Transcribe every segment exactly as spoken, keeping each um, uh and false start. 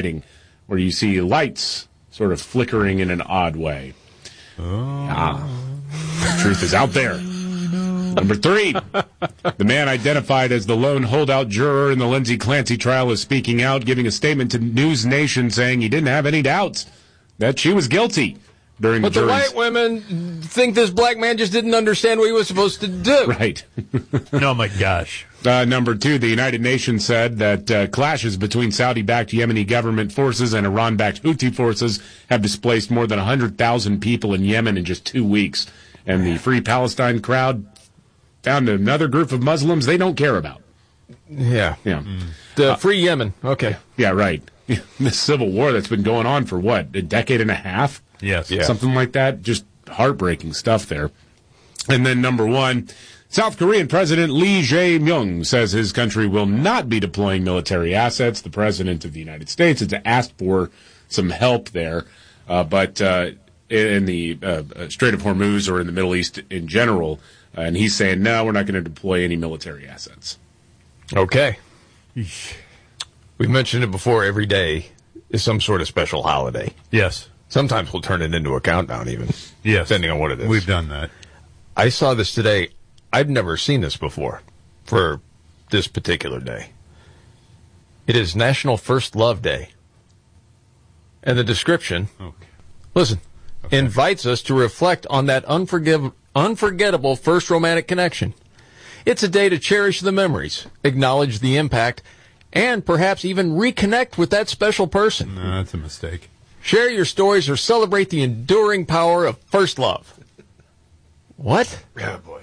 lighting, where you see lights sort of flickering in an odd way. Oh. Ah, the truth is out there. Number three, the man identified as the lone holdout juror in the Lindsay Clancy trial is speaking out, giving a statement to News Nation saying he didn't have any doubts that she was guilty during but the jury's... But the white women think this black man just didn't understand what he was supposed to do. Right. Oh, my gosh. Uh, number two, the United Nations said that uh, clashes between Saudi-backed Yemeni government forces and Iran-backed Houthi forces have displaced more than one hundred thousand people in Yemen in just two weeks. And the Free Palestine crowd found another group of Muslims they don't care about. Yeah. Yeah. Mm. The uh, Free Yemen. Okay. Yeah, right. This civil war that's been going on for, what, a decade and a half? Yes. Yeah. Something like that. Just heartbreaking stuff there. And then number one, South Korean President Lee Jae-myung says his country will not be deploying military assets. The President of the United States has asked for some help there, uh, but uh, in the uh, Strait of Hormuz or in the Middle East in general, uh, and he's saying, no, we're not going to deploy any military assets. Okay. We've mentioned it before. Every day is some sort of special holiday. Yes. Sometimes we'll turn it into a countdown even. Yes. Depending on what it is. We've done that. I saw this today. I've never seen this before for this particular day. It is National First Love Day. And the description, okay. listen, okay. invites us to reflect on that unforgiv- unforgettable first romantic connection. It's a day to cherish the memories, acknowledge the impact, and perhaps even reconnect with that special person. No, that's a mistake. Share your stories or celebrate the enduring power of first love. What? Yeah, boy.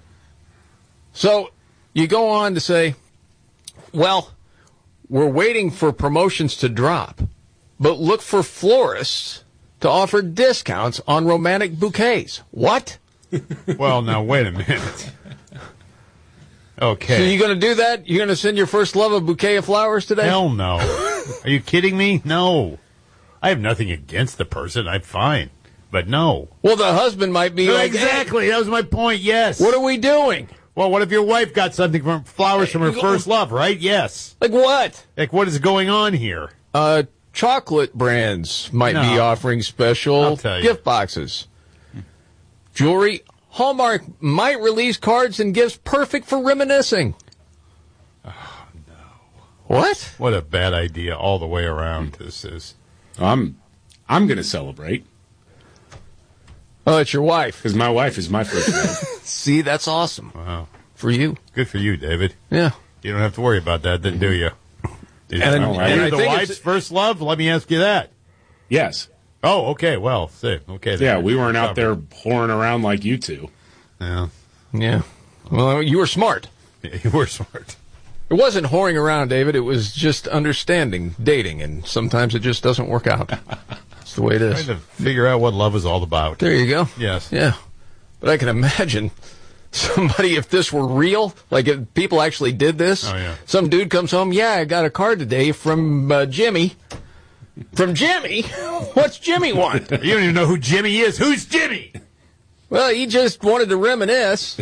So you go on to say, well, we're waiting for promotions to drop, but look for florists to offer discounts on romantic bouquets. What? Well, now, wait a minute. Okay. So you going to do that? You're going to send your first love a bouquet of flowers today? Hell no. Are you kidding me? No. I have nothing against the person. I'm fine. But no. Well, the husband might be no, like, exactly. hey, that was my point, yes. What are we doing? Well, what if your wife got something from flowers from her first love, right? Yes. Like what? Like what is going on here? Uh, chocolate brands might no. be offering special gift you. boxes. Jewelry. Hallmark might release cards and gifts perfect for reminiscing. Oh, no. What? What a bad idea all the way around this is. I'm, I'm going to celebrate. Oh, it's your wife. Because my wife is my first love. See, that's awesome. Wow. For you. Good for you, David. Yeah. You don't have to worry about that, then, do you? Is and, and, and you I the think wife's first love? Let me ask you that. Yes. Oh, okay. Well, see. Okay. Yeah, we weren't out there whoring around like you two. Yeah. Yeah. Well, you were smart. Yeah, you were smart. It wasn't whoring around, David. It was just understanding dating, and sometimes it just doesn't work out. That's the way it is. Trying to figure out what love is all about. There you go. Yes. Yeah. But I can imagine somebody, if this were real, like if people actually did this, oh, yeah. some dude comes home, yeah, I got a card today from uh, Jimmy. From Jimmy? What's Jimmy want? You don't even know who Jimmy is. Who's Jimmy? Well, he just wanted to reminisce.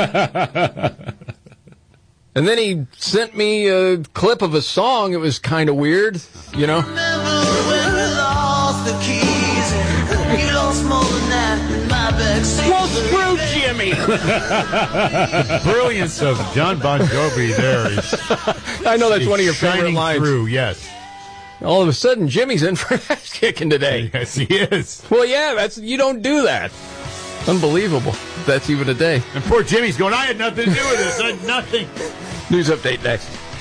And then he sent me a clip of a song. It was kind of weird, you know. Well, screw Jimmy. Brilliance of John Bon Jovi there is. I know that's one of your favorite lines. Through, yes. All of a sudden, Jimmy's in for ass kicking today. Yes, he is. Well, yeah, that's you don't do that. Unbelievable. That's even a day. And poor Jimmy's going, I had nothing to do with this. I had nothing. News update next.